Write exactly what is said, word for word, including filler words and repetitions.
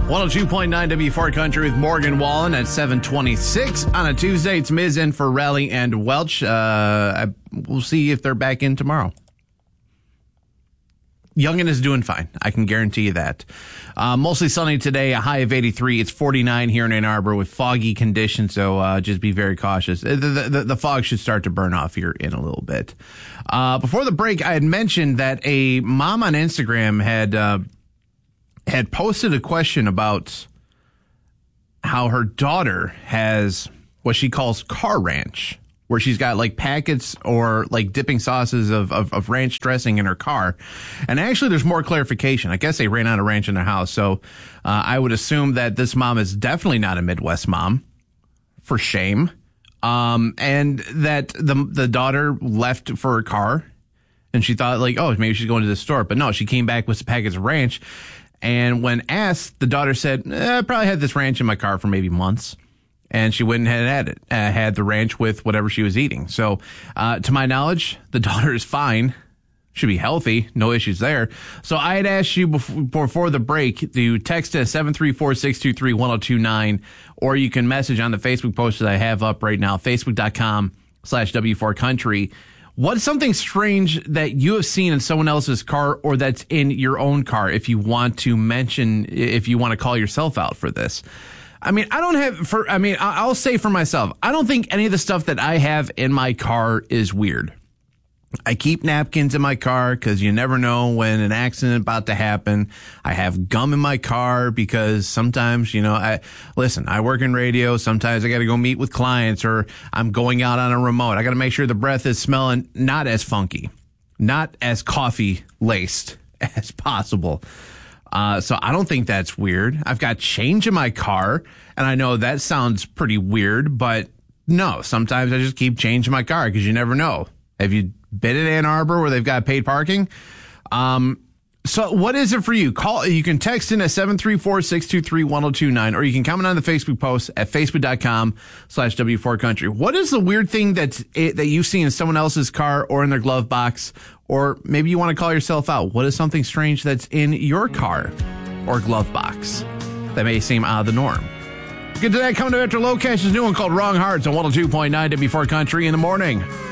one oh two point nine W four Country with Morgan Wallen at seven twenty-six on a Tuesday. It's Miz in for Raleigh and Welch. Uh, we'll see if they're back in tomorrow. Youngin is doing fine. I can guarantee you that. Uh, mostly sunny today, a high of eighty-three. It's forty-nine here in Ann Arbor with foggy conditions, so uh, just be very cautious. The, the, the fog should start to burn off here in a little bit. Uh, before the break, I had mentioned that a mom on Instagram had uh, had posted a question about how her daughter has what she calls car ranch, where she's got like packets or like dipping sauces of, of, of ranch dressing in her car. And actually there's more clarification. I guess they ran out of ranch in their house. So uh, I would assume that this mom is definitely not a Midwest mom, for shame. Um, and that the the daughter left for her car and she thought like, oh, maybe she's going to the store. But no, she came back with some packets of ranch. And when asked, the daughter said, eh, I probably had this ranch in my car for maybe months. And she went ahead and had it, uh, had the ranch with whatever she was eating. So, uh, to my knowledge, the daughter is fine. Should be healthy. No issues there. So I had asked you before, before the break to text us seven three four, six two three, one oh two nine, or you can message on the Facebook post that I have up right now, facebook.com slash W4Country. What's something strange that you have seen in someone else's car or that's in your own car, if you want to mention, if you want to call yourself out for this? I mean, I don't have, for. I mean, I'll say for myself, I don't think any of the stuff that I have in my car is weird. I keep napkins in my car because you never know when an accident is about to happen. I have gum in my car because sometimes, you know, I listen, I work in radio. Sometimes I got to go meet with clients or I'm going out on a remote. I got to make sure the breath is smelling not as funky, not as coffee laced as possible. Uh, so I don't think that's weird. I've got change in my car, and I know that sounds pretty weird, but no, sometimes I just keep change in my car because you never know. Have you been in Ann Arbor where they've got paid parking? Um, so what is it for you? Call. You can text in at seven three four, six two three, one oh two nine, or you can comment on the Facebook post at facebook.com slash W4Country. What is the weird thing that's it, that you see in someone else's car or in their glove box? Or maybe you want to call yourself out. What is something strange that's in your car or glove box that may seem out of the norm? Get to that coming up after Low Cash's new one called Wrong Hearts on one oh two point nine W four Country in the morning.